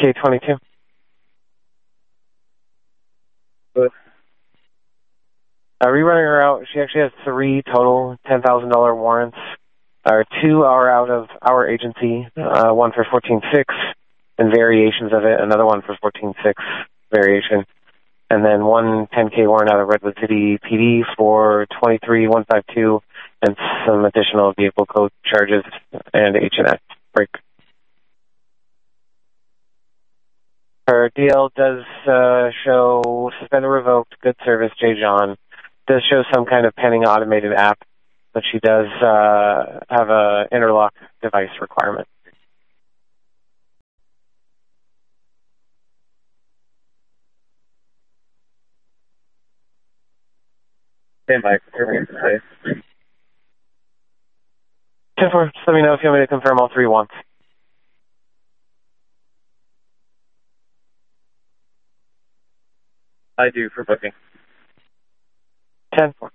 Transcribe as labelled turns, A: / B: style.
A: K22.
B: Good.
A: Rerunning her out, she actually has 3 total $10,000 warrants. 2 are out of our agency, one for 14.6 and variations of it, another one for 14.6 variation, and then one 10K warrant out of Redwood City PD for 23.152 and some additional vehicle code charges and H&S break. Her DL does show suspended revoked, good service, J. John. Does show some kind of pending automated app, but she does have a interlock device requirement.
B: Stand by. Confirming safe.
A: 10-4, just let me know if you want me to confirm all 3 once.
B: I do for booking.
A: 10-4.